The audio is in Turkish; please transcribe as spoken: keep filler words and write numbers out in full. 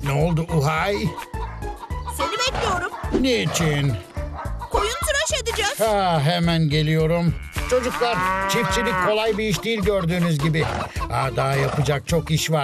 Ne oldu Uhay? Seni bekliyorum. Niçin? Koyun tıraş edeceğiz. Ha, hemen geliyorum. Çocuklar, çiftçilik kolay bir iş değil gördüğünüz gibi. Ha, daha yapacak çok iş var.